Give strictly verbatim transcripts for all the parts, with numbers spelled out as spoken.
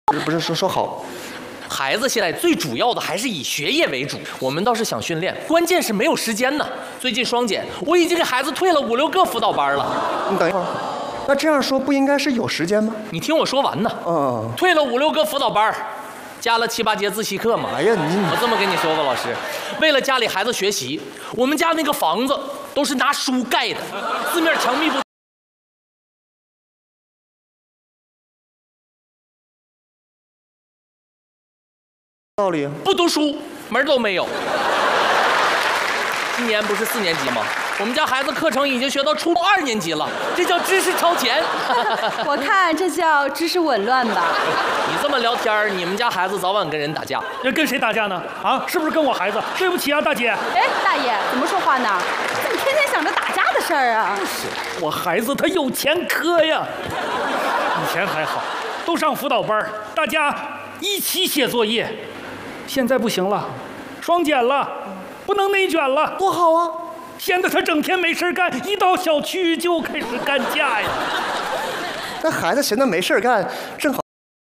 不是不是说说好。 孩子现在最主要的还是以学业为主，我们倒是想训练，关键是没有时间呢。最近双减，我已经给孩子退了五六个辅导班了。 你等一会儿，那这样说不应该是有时间吗？ 你听我说完呢。 嗯， 退了五六个辅导班，加了七八节自习课嘛。 哎呀，你我这么跟你说吧，老师，为了家里孩子学习，我们家那个房子都是拿书盖的，四面墙密不。 道理不读书门都没有。今年不是四年级吗？我们家孩子课程已经学到初二年级了，这叫知识超前。 我看这叫知识紊乱吧。 你这么聊天，你们家孩子早晚跟人打架。 那跟谁打架呢？啊，是不是跟我孩子？对不起啊，大姐。 哎，大爷，怎么说话呢？怎么天天想着打架的事儿啊？ 是我孩子他有前科呀。以前还好，都上辅导班，大家一起写作业。现在不行了，双减了，不能内卷了， 多好啊！ 现在他整天没事干，一到小区就开始干架呀。 那孩子闲的没事干，正好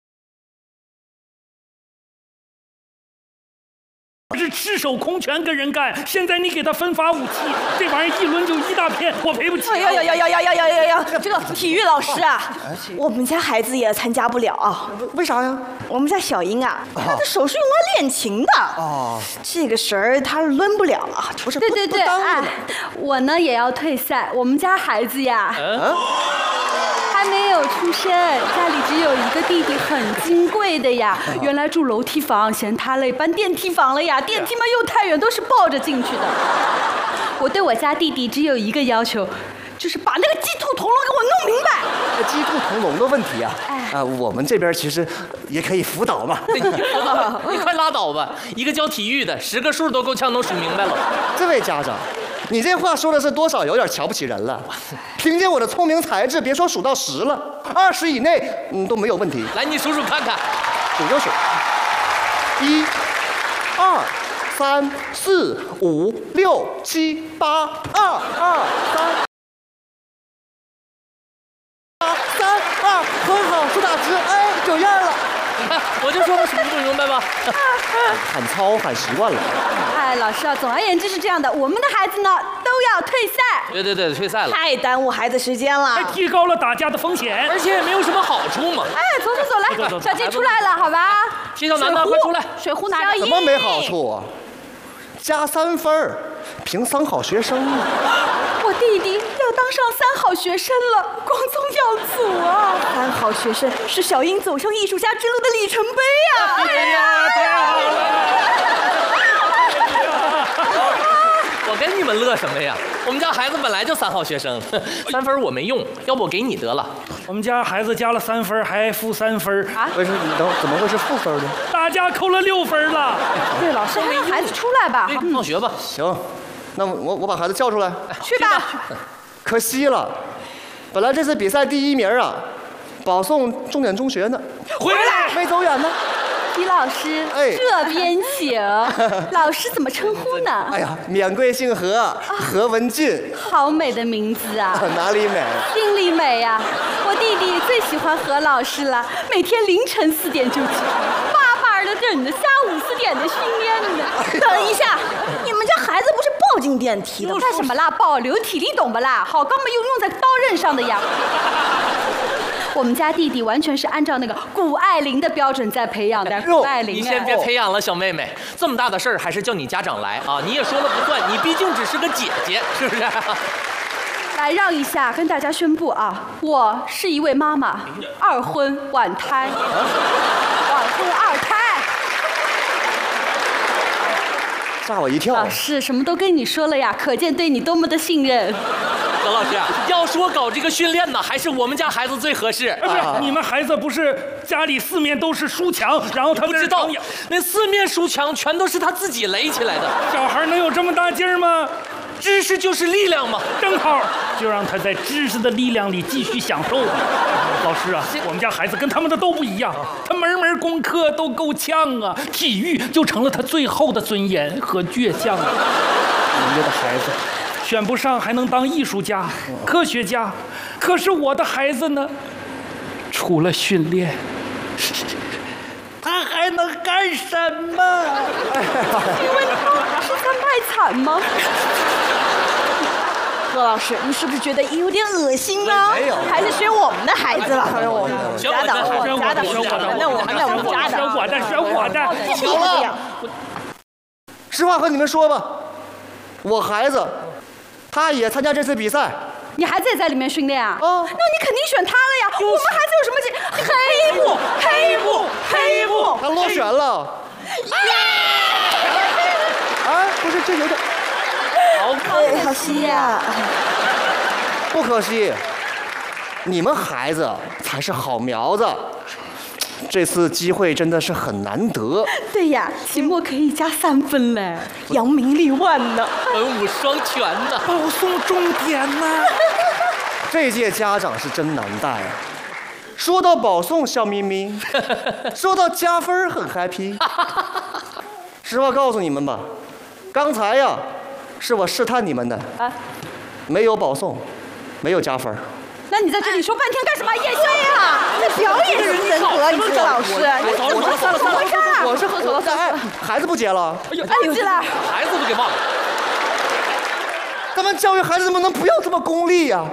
是赤手空拳跟人干。现在你给他分发武器，这玩意儿一抡就一大片，我赔不起、啊。 哎呀呀呀呀呀呀呀呀呀！这个体育老师啊，我们家孩子也参加不了啊。 为啥呀？ 我们家小英啊，她的手是用来练琴的。哦，这个绳儿她抡不了啊。 不是， 对对对，哎，我呢也要退赛。我们家孩子呀， 嗯， 还没有出生，家里只有一个弟弟，很金贵的呀。原来住楼梯房，嫌他累，搬电梯房了呀。电梯嘛又太远，都是抱着进去的。我对我家弟弟只有一个要求，就是把那个鸡兔同笼给我弄明白。 鸡兔同笼的问题啊，啊，我们这边其实也可以辅导嘛。 你快拉倒吧！一个教体育的，十个数都够呛能数明白了。 这位家长，你这话说的是多少有点瞧不起人了。凭借我的聪明才智，别说数到十了，二十以内嗯都没有问题。 来，你数数看看。 数就数，一、二、三、四、五、六、七、八，二、二、三。三二，很好，数打直，哎，有样了。 你看，我就说我数不明白吧。 喊操喊习惯了。 哎，老师啊，总而言之是这样的，我们的孩子呢都要退赛。 对对对，退赛了， 太耽误孩子时间了， 还提高了打架的风险， 而且也没有什么好处嘛。 哎，走走走，来， 走走小静出来了，好吧？ 谢小楠楠，快出来！ 水壶拿着。 怎么没好处啊？加三分儿，评三好学生啊！ 我弟弟要当上三好学生了，光宗耀祖啊！ 三好学生是小英走向艺术家之路的里程碑啊！ 哎呀，太好了！ 我跟你们乐什么呀？我们家孩子本来就三好学生，三分我没用，要不我给你得了。 我们家孩子加了三分，还负三分啊？ 为什么？你等怎么会是负分呢？ 大家扣了六分了。 对，老师让孩子出来吧。 放学吧。 行，那我我把孩子叫出来。 去吧。 可惜了，本来这次比赛第一名啊，保送重点中学呢。 回来， 没走远呢。 李老师， 哎这边请。老师怎么称呼呢？ 哎呀，免贵姓何，何文俊。 好美的名字啊！ 哪里美？ 心里美呀、啊！我弟弟最喜欢何老师了，每天凌晨四点就起床，巴巴的等着下午四点的训练呢。 等一下，你们家孩子不是抱进电梯的吗？ 干什么啦？抱流体力懂不啦？好钢没有用在刀刃上的呀。我们家弟弟完全是按照那个谷爱凌的标准在培养的。谷爱凌， 你先别培养了，小妹妹，这么大的事儿还是叫你家长来啊！你也说了不算，你毕竟只是个姐姐，是不是？ 来让一下，跟大家宣布啊，我是一位妈妈，二婚晚胎，晚婚二胎。 吓我一跳！ 老师什么都跟你说了呀，可见对你多么的信任。 何老师，要说搞这个训练呢，还是我们家孩子最合适。 不是，你们孩子不是家里四面都是书墙，然后他不知道那四面书墙全都是他自己垒起来的。 小孩能有这么大劲儿吗？ 知识就是力量嘛， 正好就让他在知识的力量里继续享受吧。老师啊，我们家孩子跟他们的都不一样，他门门功课都够呛啊，体育就成了他最后的尊严和倔强啊。我们的孩子选不上还能当艺术家、科学家，可是我的孩子呢，除了训练， 干什么？ 因为他是在卖惨吗？ 何老师，你是不是觉得有点恶心呢？ 没有还是选我们的孩子吧。 还有我们选我的， 家长，家长， 选我的， 那我们那我们家长， 选我的，选我的。 好了，实话和你们说吧，我孩子他也参加这次比赛。 你孩子也在里面训练啊？ 哦那你肯定选他了呀。我们孩子有什么技？黑幕，黑幕，黑幕。 他落选了。啊，不是，这有点好哎，可惜呀。 不可惜，你们孩子才是好苗子。这次机会真的是很难得。 对呀，期末可以加三分嘞， 扬名立万呢。 文武双全呢。 保送重点呐！ 这届家长是真难带啊！说到保送笑眯眯，说到加分很 happy。实话告诉你们吧，刚才呀，是我试探你们的， 啊， 没有保送，没有加分。 那你在这里说半天干什么？演戏呀！ 这表演是人格，你这个老师，你我怎么算了算了回事？ 我是喝了，哎，孩子不接了。 哎呦，记了。 孩子都给忘了。 咱们教育孩子能不能不要这么功利呀？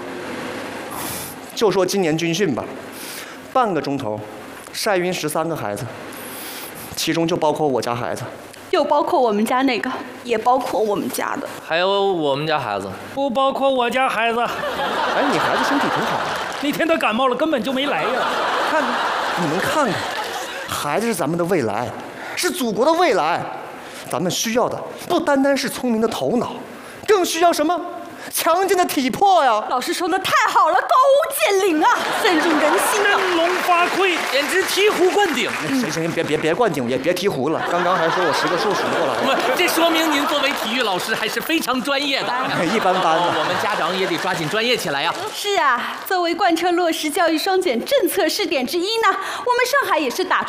就说今年军训吧，半个钟头，晒晕十三个孩子，其中就包括我家孩子。 又包括我们家那个， 也包括我们家的。 还有我们家孩子， 不包括我家孩子。 哎，你孩子身体挺好的。 那天他感冒了，根本就没来呀。 看，你们看看，孩子是咱们的未来，是祖国的未来。咱们需要的不单单是聪明的头脑，更需要什么？强劲的体魄呀！ 老师说的太好了，高屋建瓴啊，深入人心啊！ 振聋发聩， 简直醍醐灌顶。 行行行，别别别灌顶，也别提壶了。刚刚还说我十个数数不过来。 不，这说明您作为体育老师还是非常专业的。 一般般的。 我们家长也得抓紧专业起来呀。 是啊，作为贯彻落实教育双减政策试点之一呢，我们上海也是打出